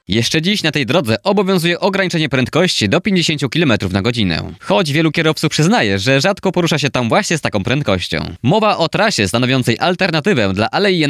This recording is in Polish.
Jeszcze dziś na tej drodze obowiązuje ograniczenie prędkości do 50 km na godzinę. Choć wielu kierowców przyznaje, że rzadko porusza się tam właśnie z taką prędkością. Mowa o trasie stanowiącej alternatywę dla Alei